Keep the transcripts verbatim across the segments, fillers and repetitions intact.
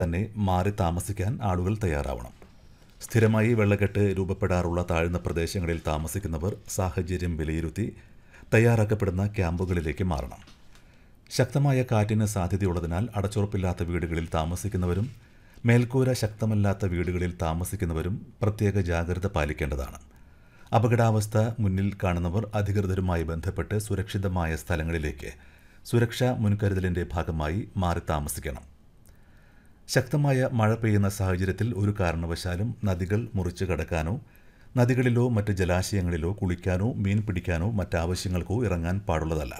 തന്നെ മാറി താമസിക്കാൻ ആളുകൾ തയ്യാറാവണം. സ്ഥിരമായി വെള്ളക്കെട്ട് രൂപപ്പെടാറുള്ള താഴ്ന്ന പ്രദേശങ്ങളിൽ താമസിക്കുന്നവർ സാഹചര്യം വിലയിരുത്തി തയ്യാറാക്കപ്പെടുന്ന ക്യാമ്പുകളിലേക്ക് മാറണം. ശക്തമായ കാറ്റിന് സാധ്യതയുള്ളതിനാൽ അടച്ചുറപ്പില്ലാത്ത വീടുകളിൽ താമസിക്കുന്നവരും മേൽക്കൂര ശക്തമല്ലാത്ത വീടുകളിൽ താമസിക്കുന്നവരും പ്രത്യേക ജാഗ്രത പാലിക്കേണ്ടതാണ്. അപകടാവസ്ഥ മുന്നിൽ കാണുന്നവർ അധികൃതരുമായി ബന്ധപ്പെട്ട് സുരക്ഷിതമായ സ്ഥലങ്ങളിലേക്ക് സുരക്ഷാ മുൻകരുതലിൻ്റെ ഭാഗമായി മാറി താമസിക്കണം. ശക്തമായ മഴ പെയ്യുന്ന സാഹചര്യത്തിൽ ഒരു കാരണവശാലും നദികൾ മുറിച്ചു കടക്കാനോ നദികളിലോ മറ്റ് ജലാശയങ്ങളിലോ കുളിക്കാനോ മീൻ പിടിക്കാനോ മറ്റാവശ്യങ്ങൾക്കോ ഇറങ്ങാൻ പാടുള്ളതല്ല.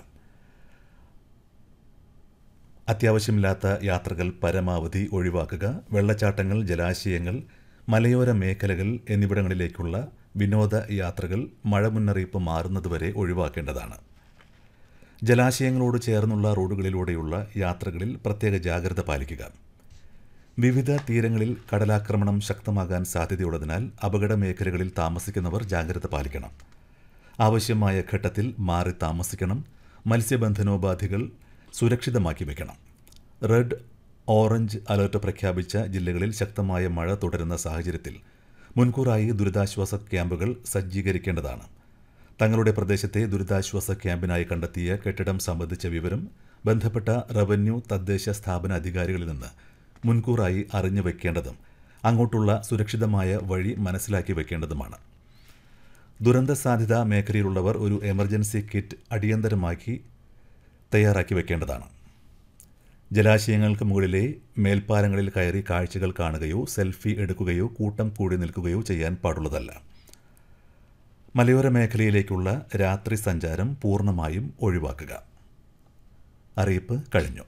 അത്യാവശ്യമില്ലാത്ത യാത്രകൾ പരമാവധി ഒഴിവാക്കുക. വെള്ളച്ചാട്ടങ്ങൾ, ജലാശയങ്ങൾ, മലയോര മേഖലകൾ എന്നിവിടങ്ങളിലേക്കുള്ള വിനോദ യാത്രകൾ മഴ മുന്നറിയിപ്പ് മാറുന്നതുവരെ ഒഴിവാക്കേണ്ടതാണ്. ജലാശയങ്ങളോട് ചേർന്നുള്ള റോഡുകളിലൂടെയുള്ള യാത്രകളിൽ പ്രത്യേക ജാഗ്രത പാലിക്കുക. വിവിധ തീരങ്ങളിൽ കടലാക്രമണം ശക്തമാകാൻ സാധ്യതയുള്ളതിനാൽ അപകട മേഖലകളിൽ താമസിക്കുന്നവർ ജാഗ്രത പാലിക്കണം. ആവശ്യമായ ഘട്ടത്തിൽ മാറി താമസിക്കണം. മത്സ്യബന്ധനോപാധികൾ സുരക്ഷിതമാക്കി വയ്ക്കണം. റെഡ്, ഓറഞ്ച് അലർട്ട് പ്രഖ്യാപിച്ച ജില്ലകളിൽ ശക്തമായ മഴ തുടരുന്ന സാഹചര്യത്തിൽ മുൻകൂറായി ദുരിതാശ്വാസ ക്യാമ്പുകൾ സജ്ജീകരിക്കേണ്ടതാണ്. തങ്ങളുടെ പ്രദേശത്തെ ദുരിതാശ്വാസ ക്യാമ്പിനായി കണ്ടെത്തിയ കെട്ടിടം സംബന്ധിച്ച വിവരം ബന്ധപ്പെട്ട റവന്യൂ, തദ്ദേശ സ്ഥാപന അധികാരികളിൽ നിന്ന് മുൻകൂറായി അറിഞ്ഞു വയ്ക്കേണ്ടതും അങ്ങോട്ടുള്ള സുരക്ഷിതമായ വഴി മനസ്സിലാക്കി വയ്ക്കേണ്ടതുമാണ്. ദുരന്ത സാധ്യതാ മേഖലയിലുള്ളവർ ഒരു എമർജൻസി കിറ്റ് അടിയന്തരമാക്കി തയ്യാറാക്കി വയ്ക്കേണ്ടതാണ്. ജലാശയങ്ങൾക്ക് മുകളിലെ മേൽപ്പാലങ്ങളിൽ കയറി കാഴ്ചകൾ കാണുകയോ സെൽഫി എടുക്കുകയോ കൂട്ടം കൂടി നിൽക്കുകയോ ചെയ്യാൻ പാടുള്ളതല്ല. മലയോര മേഖലയിലേക്കുള്ള രാത്രി സഞ്ചാരം പൂർണ്ണമായും ഒഴിവാക്കുക. അറിയിപ്പ് കഴിഞ്ഞു.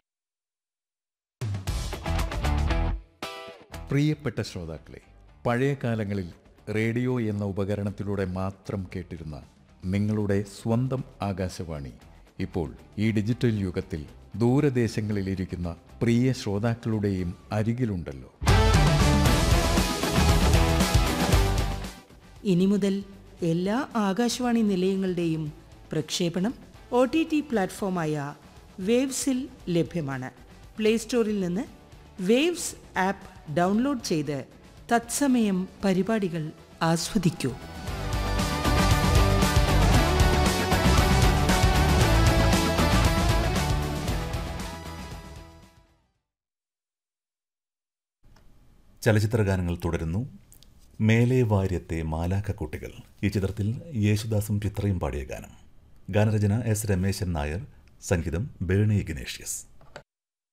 പ്രിയപ്പെട്ട ശ്രോതാക്കളെ, പഴയ കാലങ്ങളിൽ റേഡിയോ എന്ന ഉപകരണത്തിലൂടെ മാത്രം കേട്ടിരുന്ന നിങ്ങളുടെ സ്വന്തം ആകാശവാണി ഇപ്പോൾ ഈ ഡിജിറ്റൽ യുഗത്തിൽ ദൂരദേശങ്ങളിലിരിക്കുന്ന പ്രിയ ശ്രോതാക്കളുടെയും അരികിലുണ്ടല്ലോ. ഇനി മുതൽ എല്ലാ ആകാശവാണി നിലയങ്ങളുടെയും പ്രക്ഷേപണം ഒ ടി ടി പ്ലാറ്റ്ഫോമായ വേവ്സിൽ ലഭ്യമാണ്. പ്ലേ സ്റ്റോറിൽ നിന്ന് വേവ്സ് ആപ്പ് ഡൗൺലോഡ് ചെയ്ത് തത്സമയം പരിപാടികൾ ആസ്വദിക്കൂ. ചലച്ചിത്ര ഗാനങ്ങൾ തുടരുന്നു. മേലെ വാര്യത്തെ മാലാഖക്കുട്ടികൾ, ഈ ചിത്രത്തിൽ യേശുദാസും ചിത്രയും പാടിയ ഗാനം. ഗാനരചന എസ് രമേശൻ നായർ, സംഗീതം ബേണി ഇഗ്നേഷ്യസ്.